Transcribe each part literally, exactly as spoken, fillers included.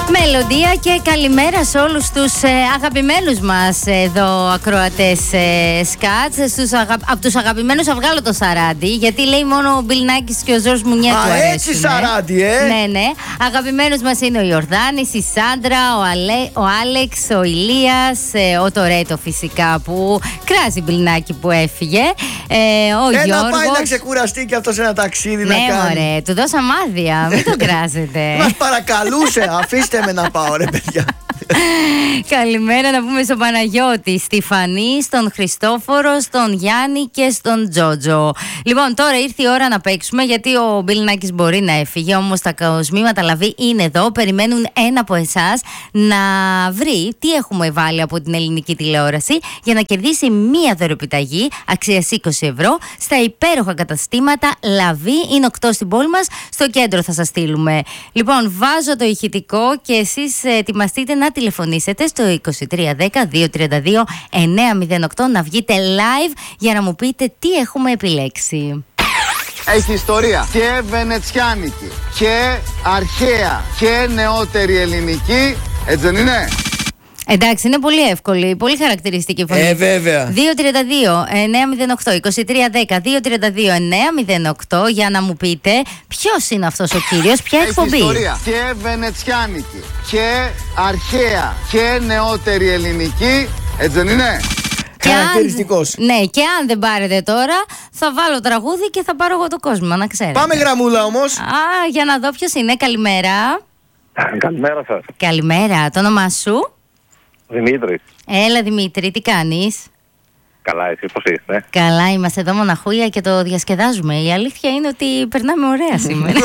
Μελωδία και καλημέρα σε όλους τους ε, αγαπημένους μας εδώ ακροατές ε, σκάτς. Στους αγα... Από τους αγαπημένους θα βγάλω το Σαράντι, γιατί λέει μόνο ο Μπιλ Νάκης και ο Ζορς Μουνιέ του αρέσουν. Α, έτσι Σαράντι, ε! Ναι, ναι. Αγαπημένος μας είναι ο Ιορδάνης, η Σάντρα, ο, Ale... ο Άλεξ, ο Ηλίας, ε, ο Τορέτο φυσικά που κράζει Μπιλ Νάκη που έφυγε. Ε, ο Ένα Γιώργος. πάει να ξεκουραστεί και αυτό σε ένα ταξίδι ναι, να κάνει. Ναι, μωρέ, του δώσαμε άδεια. Μην τον κράζετε. Μας παρακαλούσε, αφήστε με να πάω, ρε παιδιά. Καλημέρα να πούμε στον Παναγιώτη, στη Φανή, στον Χριστόφορο, στον Γιάννη και στον Τζότζο. Λοιπόν, τώρα ήρθε η ώρα να παίξουμε, γιατί ο Μπιλ Νάκης μπορεί να έφυγε, όμως τα κοσμήματα λαβή είναι εδώ. Περιμένουν ένα από εσάς να βρει τι έχουμε βάλει από την ελληνική τηλεόραση για να κερδίσει μία δωρεοπιταγή αξίας είκοσι ευρώ στα υπέροχα καταστήματα Λαβή. Είναι οκτώ στην πόλη μας, στο κέντρο θα σας στείλουμε. Λοιπόν, βάζω το ηχητικό και εσείς ετοιμαστείτε να τηλεφωνήσετε στο είκοσι τρία δέκα δύο τριάντα δύο εννιακόσια οκτώ να βγείτε live για να μου πείτε τι έχουμε επιλέξει. Έχει ιστορία και βενετσιάνικη και αρχαία και νεότερη ελληνική, έτσι δεν είναι? Εντάξει, είναι πολύ εύκολη, πολύ χαρακτηριστική φωνή. Ε, βέβαια. δύο τριάντα δύο εννιακόσια οκτώ, είκοσι τρία δέκα δύο τριάντα δύο εννιακόσια οκτώ για να μου πείτε ποιος είναι αυτός ο κύριος, ποια Έχει εκπομπή. ιστορία και βενετσιάνικη και αρχαία και νεότερη ελληνική, έτσι δεν είναι? Χαρακτηριστικός. Ναι, και αν δεν πάρετε τώρα, θα βάλω τραγούδι και θα πάρω εγώ το κόσμο, να ξέρετε. Πάμε γραμμούλα όμως. Α, για να δω ποιος είναι. Καλημέρα. Καλημέρα σας. Καλημέρα, το όνομά σου? Δημήτρης. Έλα Δημήτρη, τι κάνεις? Καλά, εσύ πώς είστε? Καλά, είμαστε εδώ μοναχούλια και το διασκεδάζουμε. Η αλήθεια είναι ότι περνάμε ωραία σήμερα.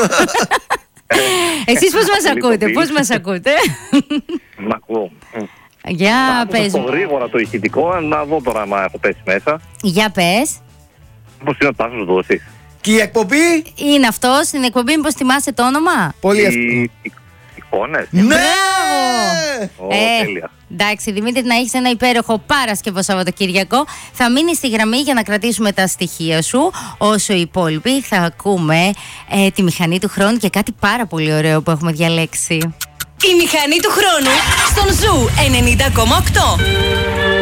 Εσείς πώς μας ακούτε, πώς μας ακούτε? Μ' ακούω. Για πες Θα μου. γρήγορα το ηχητικό, να δω τώρα αν έχω πέσει μέσα. Για πες. Πώς είναι ο Τάσος Δούσης? Και η εκπομπή. Είναι αυτός, στην εκπομπή, μήπως θυμάσαι το όνομα? Πολύ Οι εύκολο. οι- εικόνες. Ναι! Ω, Ε, τέλεια. εντάξει, Δημήτρη, να έχεις ένα υπέροχο Παρασκευό Σαββατοκύριακο. Θα μείνει στη γραμμή για να κρατήσουμε τα στοιχεία σου. Όσο οι υπόλοιποι θα ακούμε ε, τη μηχανή του χρόνου και κάτι πάρα πολύ ωραίο που έχουμε διαλέξει. Η μηχανή του χρόνου στον Ζου ενενήντα κόμμα οκτώ.